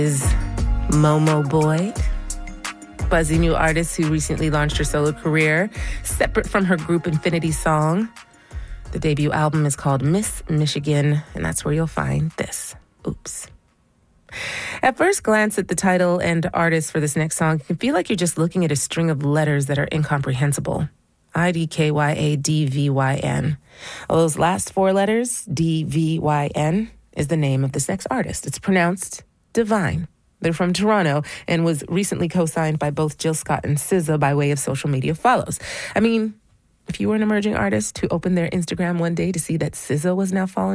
is Momo Boyd, buzzy new artist who recently launched her solo career separate from her group Infinity Song. The debut album is called Miss Michigan, and that's where you'll find this. Oops. At first glance at the title and artist for this next song, you can feel like you're just looking at a string of letters that are incomprehensible. IDKYADVYN. Well, those last four letters, DVYN, is the name of this next artist. It's pronounced Divine. They're from Toronto and was recently co-signed by both Jill Scott and SZA by way of social media follows. I mean, if you were an emerging artist who opened their Instagram one day to see that SZA was now following